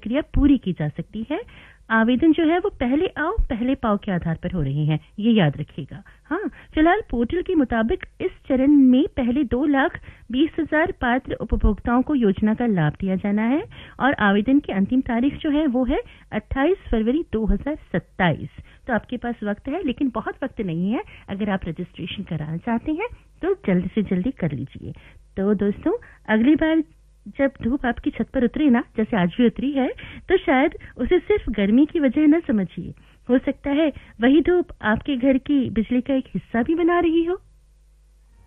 प्रक्रिया पूरी की जा सकती है। आवेदन जो है वो पहले आओ पहले पाओ के आधार पर हो रहे हैं, ये याद रखिएगा। हाँ, फिलहाल पोर्टल के मुताबिक इस चरण में पहले 2,20,000 पात्र उपभोक्ताओं को योजना का लाभ दिया जाना है और आवेदन की अंतिम तारीख जो है वो है 28 फरवरी 2027। तो आपके पास वक्त है, लेकिन बहुत वक्त नहीं है। अगर आप रजिस्ट्रेशन कराना चाहते हैं तो जल्दी से जल्दी कर लीजिए। तो दोस्तों, अगली बार जब धूप आपकी छत पर उतरे ना, जैसे आज भी उतरी है, तो शायद उसे सिर्फ गर्मी की वजह न समझिए। हो सकता है वही धूप आपके घर की बिजली का एक हिस्सा भी बना रही हो।